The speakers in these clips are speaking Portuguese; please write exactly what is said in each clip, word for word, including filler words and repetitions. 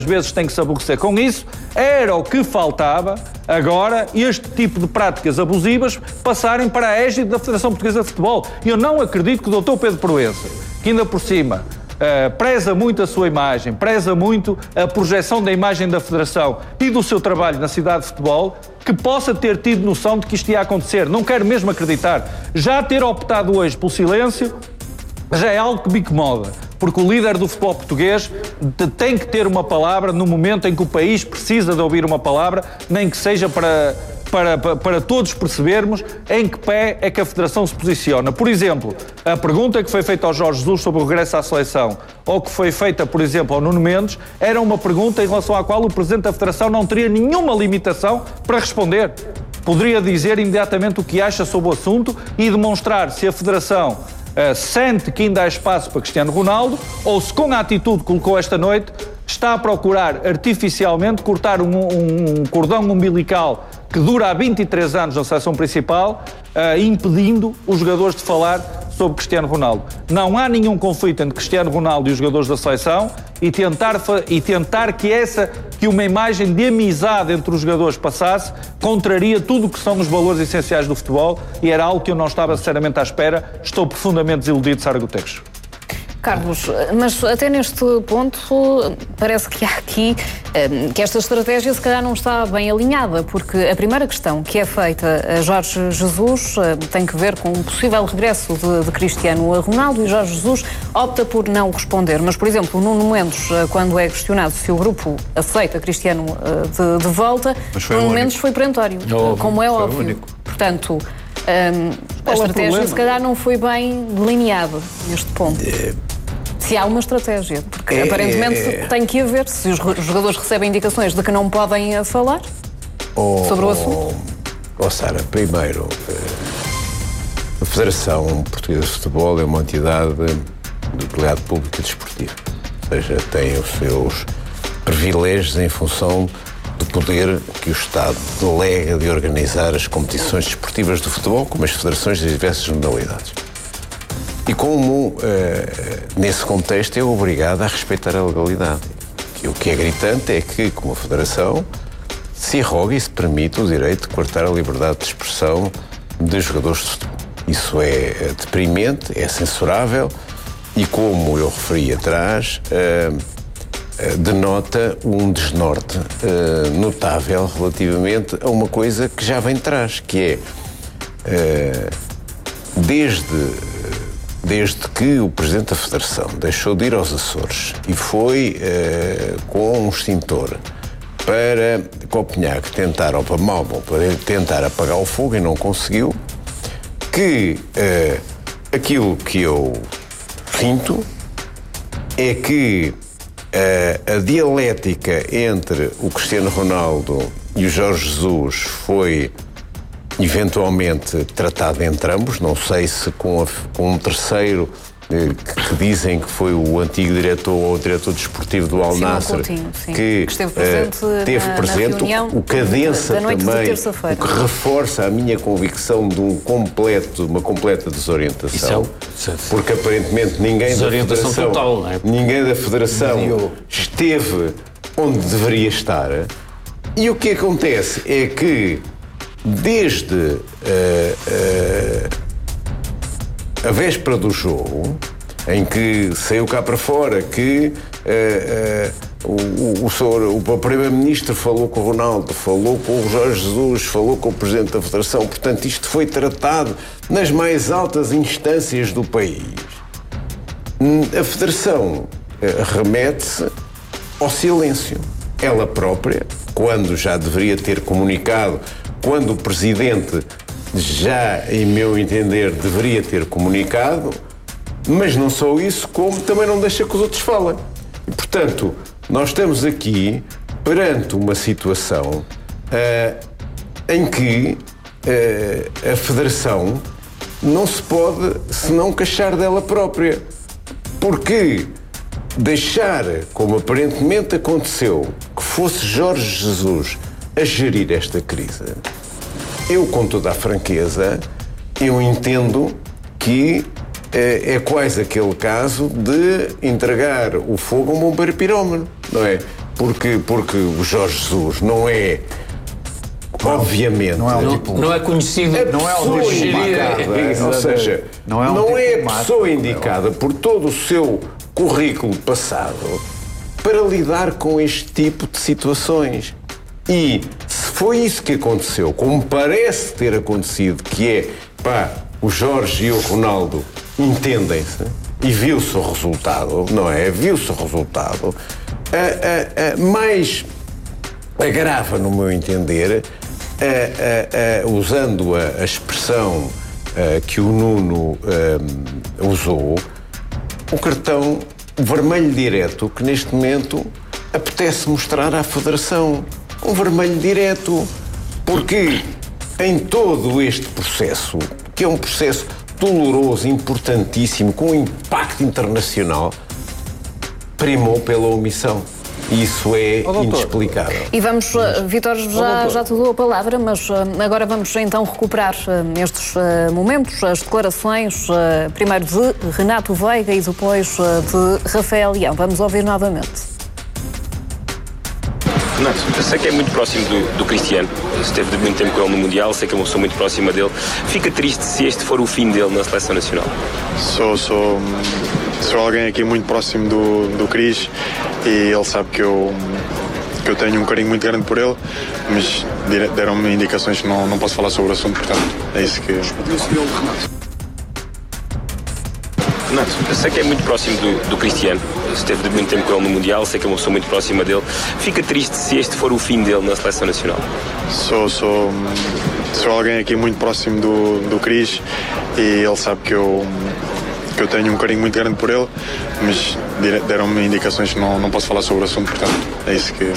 vezes tem que se aborrecer com isso, era o que faltava agora este tipo de práticas abusivas passarem para a égide da Federação Portuguesa de Futebol. E eu não acredito que o doutor Pedro Proença, que ainda por cima uh, preza muito a sua imagem, preza muito a projeção da imagem da Federação e do seu trabalho na cidade de futebol, que possa ter tido noção de que isto ia acontecer. Não quero mesmo acreditar. Já ter optado hoje pelo silêncio já é algo que me incomoda, porque o líder do futebol português tem que ter uma palavra no momento em que o país precisa de ouvir uma palavra, nem que seja para, para, para, para todos percebermos em que pé é que a Federação se posiciona. Por exemplo, a pergunta que foi feita ao Jorge Jesus sobre o regresso à seleção, ou que foi feita, por exemplo, ao Nuno Mendes, era uma pergunta em relação à qual o Presidente da Federação não teria nenhuma limitação para responder. Poderia dizer imediatamente o que acha sobre o assunto e demonstrar se a Federação Uh, sente que ainda há espaço para Cristiano Ronaldo ou se com a atitude que colocou esta noite está a procurar artificialmente cortar um, um, um cordão umbilical que dura há vinte e três anos na seleção principal, uh, impedindo os jogadores de falar sobre Cristiano Ronaldo. Não há nenhum conflito entre Cristiano Ronaldo e os jogadores da seleção e tentar, e tentar que, essa, que uma imagem de amizade entre os jogadores passasse contraria tudo o que são os valores essenciais do futebol e era algo que eu não estava sinceramente à espera. Estou profundamente desiludido, Sara Guterres. Carlos, mas até neste ponto parece que há aqui que esta estratégia se calhar não está bem alinhada, porque a primeira questão que é feita a Jorge Jesus tem que ver com um possível regresso de, de Cristiano Ronaldo e Jorge Jesus opta por não responder. Mas, por exemplo, o Nuno Mendes, quando é questionado se o grupo aceita Cristiano de, de volta, Nuno Mendes foi perentório, óbvio, como é óbvio. Único. Portanto, um, a estratégia se calhar não foi bem delineada neste ponto. É... Se há uma estratégia, porque é, aparentemente é, é... tem que haver, se os jogadores recebem indicações de que não podem falar oh, sobre o assunto. Oh, Sara, primeiro, a Federação Portuguesa de Futebol é uma entidade de utilidade pública e desportiva, ou seja, tem os seus privilégios em função do poder que o Estado delega de organizar as competições desportivas do futebol, como as federações de diversas modalidades. E como, eh, nesse contexto, é obrigado a respeitar a legalidade. E o que é gritante é que, como a Federação, se arroga e se permite o direito de cortar a liberdade de expressão dos jogadores de futebol. Isso é deprimente, é censurável e, como eu referi atrás, eh, denota um desnorte uh, notável relativamente a uma coisa que já vem de trás, que é uh, desde, desde que o Presidente da Federação deixou de ir aos Açores e foi uh, com um extintor para Copenhague tentar, ou para Malmö, para tentar apagar o fogo e não conseguiu, que uh, aquilo que eu sinto é que Uh, a dialética entre o Cristiano Ronaldo e o Jorge Jesus foi eventualmente tratada entre ambos, não sei se com, a, com um terceiro uh, que, que dizem que foi o antigo diretor ou o diretor desportivo do Al Nassr, que, que esteve presente, uh, teve na, presente na o, o Cadença também, o que reforça a minha convicção de um completo, uma completa desorientação. Isso é, porque aparentemente ninguém da Federação, total, não é? ninguém da Federação esteve onde deveria estar. E o que acontece é que desde uh, uh, a véspera do jogo, em que saiu cá para fora que uh, uh, o, o, o, o Primeiro-Ministro falou com o Ronaldo, falou com o Jorge Jesus, falou com o Presidente da Federação, portanto isto foi tratado nas mais altas instâncias do país. A Federação uh, remete-se ao silêncio. Ela própria, quando já deveria ter comunicado, quando o Presidente já, em meu entender, deveria ter comunicado, mas não só isso, como também não deixa que os outros falem. E, portanto, nós estamos aqui perante uma situação uh, em que uh, a Federação não se pode senão queixar dela própria. Porque deixar, como aparentemente aconteceu, que fosse Jorge Jesus a gerir esta crise, eu, com toda a franqueza, eu entendo que é, é quase aquele caso de entregar o fogo a um bombeiro pirómano, não é? porque, porque o Jorge Jesus não é, obviamente, não é, o não, tipo, não é conhecido, a não é o pessoa tipo indicada, ou seja, não é, um não tipo é a mágico, pessoa indicada por todo o seu currículo passado para lidar com este tipo de situações. E se foi isso que aconteceu, como parece ter acontecido, que é, pá, o Jorge e o Ronaldo entendem-se e viu-se o resultado, não é? Viu-se o resultado. A, a, a, mais agrava, no meu entender, a, a, a, usando a, a expressão a, que o Nuno a, usou, o cartão vermelho direto que neste momento apetece mostrar à Federação. Um vermelho direto. Porque em todo este processo, que é um processo doloroso, importantíssimo, com impacto internacional, primou pela omissão. Isso é oh, inexplicável. E vamos, uh, Vítor, já, já te dou a palavra, mas uh, agora vamos então recuperar uh, estes uh, momentos, as declarações, uh, primeiro de Renato Veiga e depois uh, de Rafael Leão. Vamos ouvir novamente. Renato, eu sei que é muito próximo do, do Cristiano, esteve muito tempo com ele no Mundial, sei que é uma pessoa muito próxima dele. Fica triste se este for o fim dele na Seleção Nacional? Sou, sou, sou alguém aqui muito próximo do, do Cris e ele sabe que eu, que eu tenho um carinho muito grande por ele, mas deram-me indicações que não, não posso falar sobre o assunto, portanto é isso que... Renato, eu sei que é muito próximo do, do Cristiano, esteve muito tempo com ele no Mundial, sei que é uma pessoa muito próxima dele. Fica triste se este for o fim dele na Seleção Nacional? Sou, sou, sou alguém aqui muito próximo do, do Cris e ele sabe que eu, que eu tenho um carinho muito grande por ele, mas deram-me indicações que não, não posso falar sobre o assunto, portanto é isso que...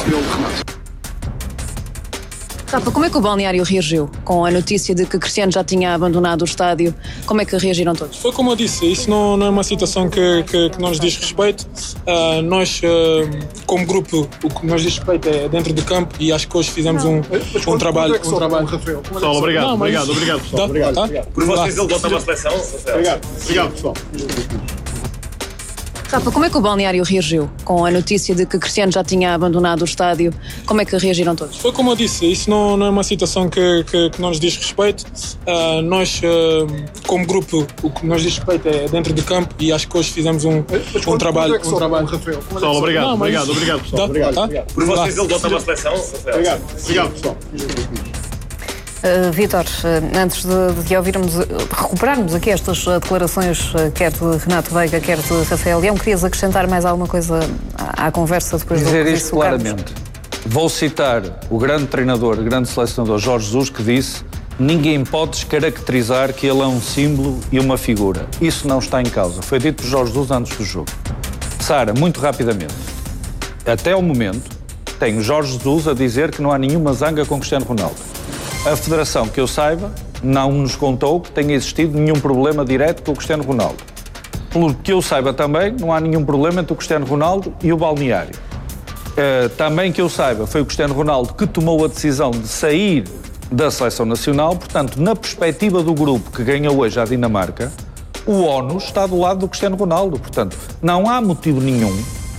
Rafa, como é que o balneário reagiu com a notícia de que Cristiano já tinha abandonado o estádio? Como é que reagiram todos? Foi como eu disse, isso não, não é uma situação que, que, que não nos diz respeito. Uh, nós, uh, como grupo, o que nos diz respeito é dentro do campo e acho que hoje fizemos um, um trabalho. Um trabalho. Pessoal, obrigado, não, obrigado, obrigado, pessoal. Tá? Obrigado, tá? obrigado. Por vocês ele volta a uma seleção. Obrigado, obrigado, pessoal. Rafa, como é que o balneário reagiu com a notícia de que Cristiano já tinha abandonado o estádio? Como é que reagiram todos? Foi como eu disse, isso não, não é uma situação que, que, que não nos diz respeito. Uh, nós, uh, como grupo, o que nos diz respeito é dentro do campo e acho que hoje fizemos um, um trabalho. Um trabalho. Pessoal, obrigado, não, obrigado, obrigado, pessoal. Tá? Obrigado, tá? obrigado. Por vocês ele volta a uma seleção. Obrigado, obrigado, pessoal. Uh, Vítor, uh, antes de, de ouvirmos, uh, recuperarmos aqui estas uh, declarações, uh, quer de Renato Veiga, quer de Rafael Leão, querias acrescentar mais alguma coisa à, à conversa depois do que dizer disse isto claramente. Vou citar o grande treinador, o grande selecionador Jorge Jesus, que disse: ninguém pode descaracterizar que ele é um símbolo e uma figura. Isso não está em causa. Foi dito por Jorge Jesus antes do jogo. Sara, muito rapidamente, até o momento, tem o Jorge Jesus a dizer que não há nenhuma zanga com Cristiano Ronaldo. A Federação, que eu saiba, não nos contou que tenha existido nenhum problema direto com o Cristiano Ronaldo. Pelo que eu saiba também, não há nenhum problema entre o Cristiano Ronaldo e o balneário. Uh, também que eu saiba, foi o Cristiano Ronaldo que tomou a decisão de sair da Seleção Nacional, portanto, na perspectiva do grupo que ganhou hoje a Dinamarca, o ónus está do lado do Cristiano Ronaldo. Portanto, não há motivo nenhum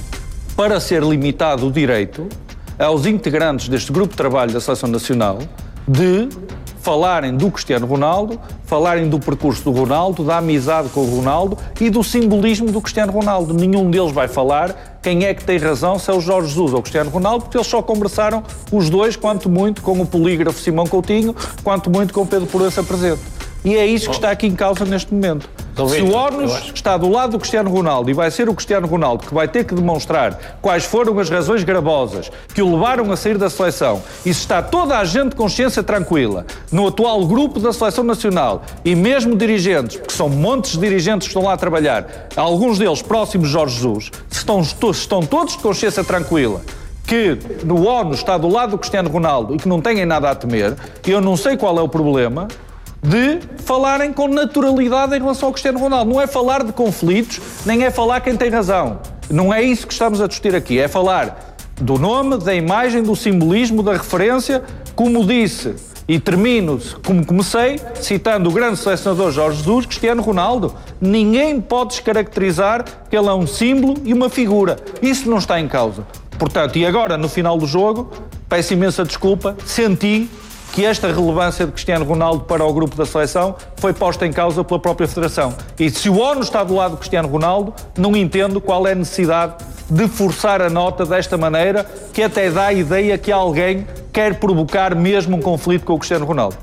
para ser limitado o direito aos integrantes deste grupo de trabalho da Seleção Nacional de falarem do Cristiano Ronaldo, falarem do percurso do Ronaldo, da amizade com o Ronaldo e do simbolismo do Cristiano Ronaldo. Nenhum deles vai falar quem é que tem razão, se é o Jorge Jesus ou o Cristiano Ronaldo, porque eles só conversaram os dois, quanto muito com o polígrafo Simão Coutinho, quanto muito com o Pedro Proença presente. E é isso que está aqui em causa neste momento. Se o ónus está do lado do Cristiano Ronaldo e vai ser o Cristiano Ronaldo que vai ter que demonstrar quais foram as razões gravosas que o levaram a sair da seleção, e se está toda a gente de consciência tranquila no atual grupo da Seleção Nacional e mesmo dirigentes, porque são montes de dirigentes que estão lá a trabalhar, alguns deles próximos de Jorge Jesus, se estão, se estão todos de consciência tranquila que o ónus está do lado do Cristiano Ronaldo e que não têm nada a temer, eu não sei qual é o problema de falarem com naturalidade em relação ao Cristiano Ronaldo. Não é falar de conflitos, nem é falar quem tem razão. Não é isso que estamos a discutir aqui. É falar do nome, da imagem, do simbolismo, da referência, como disse, e termino como comecei, citando o grande selecionador Jorge Jesus, Cristiano Ronaldo. Ninguém pode descaracterizar que ele é um símbolo e uma figura. Isso não está em causa. Portanto, e agora, no final do jogo, peço imensa desculpa, senti que esta relevância de Cristiano Ronaldo para o grupo da seleção foi posta em causa pela própria Federação. E se o ONU está do lado de Cristiano Ronaldo, não entendo qual é a necessidade de forçar a nota desta maneira, que até dá a ideia que alguém quer provocar mesmo um conflito com o Cristiano Ronaldo.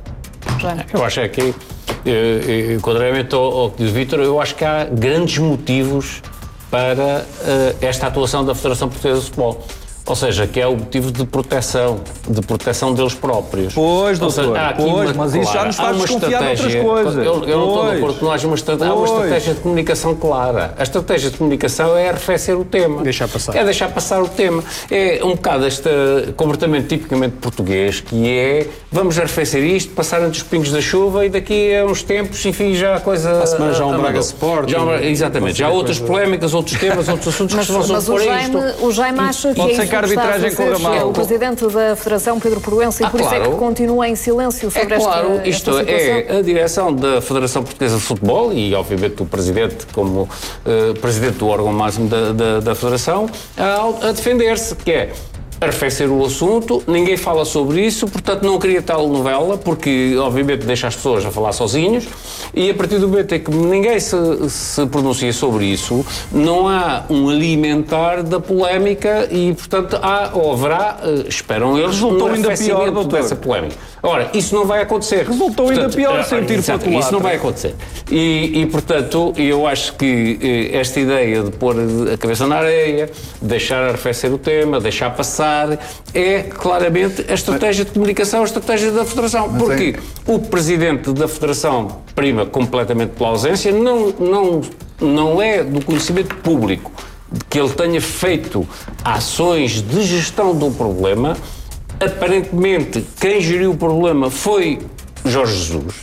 Eu acho é que, contrariamente ao, ao que diz o Vítor, eu acho que há grandes motivos para uh, esta atuação da Federação Portuguesa de Futebol. Ou seja, que é o motivo de proteção, de proteção deles próprios. Pois, doutor, seja, há pois, uma, mas isso já nos faz desconfiar de outras coisas. Eu, eu não estou de acordo que não haja uma estratégia, há uma estratégia de comunicação clara. A estratégia de comunicação é arrefecer o tema. Deixar passar. É deixar passar o tema. É um bocado este comportamento tipicamente português, que é, vamos arrefecer isto, passar entre os pingos da chuva e daqui a uns tempos, enfim, já a coisa... A semana já um Braga Sport. Já, exatamente, já há outras coisa... polémicas, outros temas, outros assuntos mas, que se vão mas sobrepor o Jaime, isto. o Jaime acha que é isso que a arbitragem corra mal. É o presidente da Federação, Pedro Proença, e ah, por claro. isso é que continua em silêncio sobre é claro, esta, isto esta situação. É a direção da Federação Portuguesa de Futebol e, obviamente, o presidente como uh, presidente do órgão máximo da, da, da Federação a, a defender-se, que é arrefecer o assunto, ninguém fala sobre isso, portanto não queria tal novela, porque obviamente deixa as pessoas a falar sozinhos, e a partir do momento em que ninguém se, se pronuncia sobre isso, não há um alimentar da polémica e, portanto, há ou haverá, esperam eles, resultou um ainda pior, doutor. dessa polémica. Ora, isso não vai acontecer. Resultou portanto, ainda pior sem tiro para isso não vai acontecer. E, e, portanto, eu acho que esta ideia de pôr a cabeça na areia, deixar arrefecer o tema, deixar passar, é claramente a estratégia de comunicação, a estratégia da Federação. Mas porque é... o presidente da Federação prima completamente pela ausência, não, não, não é do conhecimento público de que ele tenha feito ações de gestão do problema. Aparentemente, quem geriu o problema foi Jorge Jesus,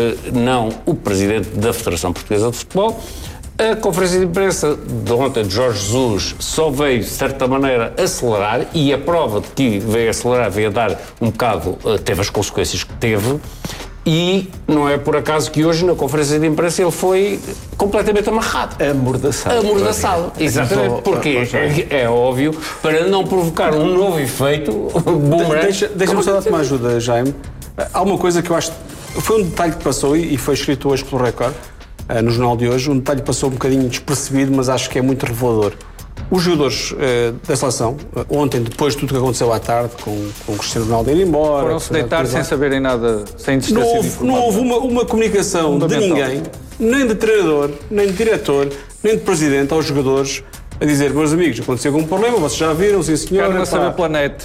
não o presidente da Federação Portuguesa de Futebol. A conferência de imprensa de ontem de Jorge Jesus só veio, de certa maneira, acelerar, e a prova de que veio acelerar, veio a dar um bocado, teve as consequências que teve, e não é por acaso que hoje, na conferência de imprensa, ele foi completamente amarrado. Amordaçado. Amordaçado, exatamente, porque é, é óbvio, para não provocar um novo efeito, boomerang. Deixa, Deixa-me só dar-te uma ajuda, Jaime. Há uma coisa que eu acho, foi um detalhe que passou, e foi escrito hoje pelo Record, no jornal de hoje, um detalhe passou um bocadinho despercebido, mas acho que é muito revelador. Os jogadores uh, da seleção, uh, ontem, depois de tudo que aconteceu à tarde, com, com o Cristiano Ronaldo ir embora... Foram-se deitar sem saberem nada, sem existência Não houve, não houve uma, uma comunicação de ninguém, nem de treinador, nem de diretor, nem de presidente aos jogadores, a dizer, meus amigos, aconteceu algum problema, vocês já viram, sim senhor... Quero saber pela net.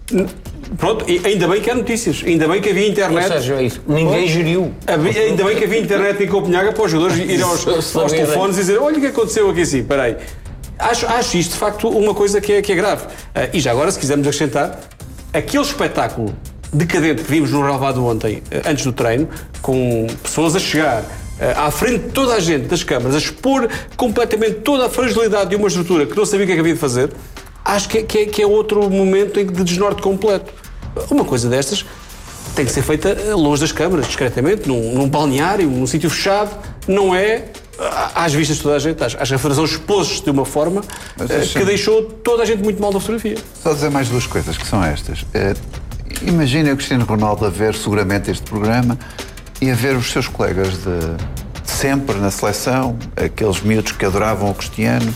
Pronto, e ainda bem que há notícias, ainda bem que havia internet. Ou seja, é isso. Ninguém geriu. Havia, ainda bem que havia internet em Copenhaga para os jogadores irem aos, aos telefones e dizer, olha o que aconteceu aqui assim, peraí. Acho, acho isto, de facto, uma coisa que é, que é grave. Uh, e já agora, se quisermos acrescentar, aquele espetáculo decadente que vimos no relvado ontem, uh, antes do treino, com pessoas a chegar uh, à frente de toda a gente das câmaras, a expor completamente toda a fragilidade de uma estrutura que não sabia o que é que havia de fazer, acho que é, que é, que é outro momento de desnorte completo. Uma coisa destas tem que ser feita longe das câmaras, discretamente, num, num balneário, num sítio fechado, não é às vistas de toda a gente. Acho que a Federação expôs-se de uma forma uh, que deixou toda a gente muito mal da fotografia. Só dizer mais duas coisas, que são estas. Uh, Imaginem o Cristiano Ronaldo a ver seguramente este programa e a ver os seus colegas de, de sempre na seleção, aqueles miúdos que adoravam o Cristiano,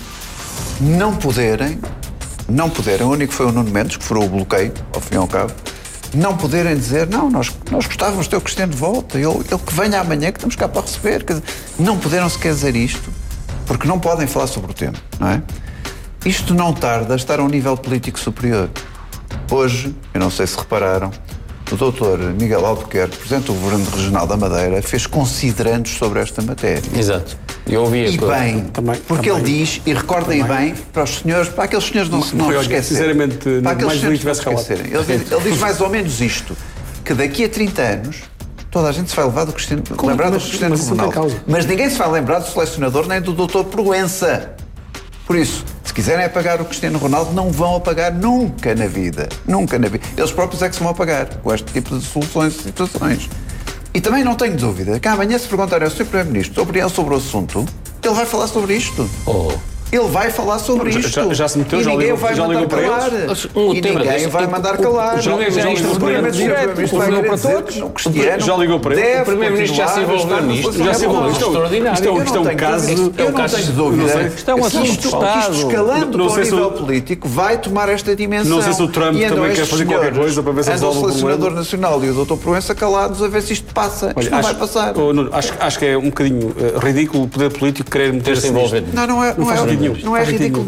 não poderem, não poderem, o único foi o Nuno Mendes, que furou o bloqueio, ao fim e ao cabo, não poderem dizer, não, nós, nós gostávamos de ter o Cristiano de volta, ele, ele que venha amanhã, que estamos cá para receber. Quer dizer, não puderam sequer dizer isto, porque não podem falar sobre o tema, não é? Isto não tarda a estar a um nível político superior. Hoje, eu não sei se repararam, o doutor Miguel Albuquerque, presidente do Governo Regional da Madeira, fez considerandos sobre esta matéria. Exato. Eu ouvi E bem, também, porque também, ele diz, e recorda aí bem, para os senhores, para aqueles senhores não se não esquecerem. Sinceramente, para aqueles mais senhores não se esquecerem. Ele diz, ele diz mais ou menos isto, que daqui a trinta anos toda a gente se vai levar do Cristiano, Como, lembrar mas, do Cristiano mas Ronaldo. Mas ninguém se vai lembrar do selecionador nem do doutor Proença. Por isso, se quiserem apagar o Cristiano Ronaldo, não vão apagar nunca na vida. Nunca na vida. Eles próprios é que se vão apagar com este tipo de soluções e situações. E também não tenho dúvida que amanhã, se perguntarem ao senhor Primeiro-Ministro a opinião sobre o assunto, ele vai falar sobre isto. Oh. Ele vai falar sobre já, isto. Já, já se meteu, e já ninguém ligou, vai já mandar ligou calar. para eles. Um e ninguém desse, vai mandar calar. O, já, já, já, Isto seguramente direto, vai querer todos. O Cristiano já ligou para ele. O Primeiro-Ministro já se envolveu nisto. Já se envolveu. Isto é um caso... Eu não tenho dúvida. Isto é um assunto de Estado. Isto escalando para o nível político vai tomar esta dimensão. Não sei se o Trump também quer fazer qualquer coisa para ver se resolve o problema. O selecionador nacional e o doutor Proença calados a ver se isto passa. Isto não vai passar. Acho que é um bocadinho ridículo o poder político querer meter-se envolvido. Não, não é ridículo. Não é ridículo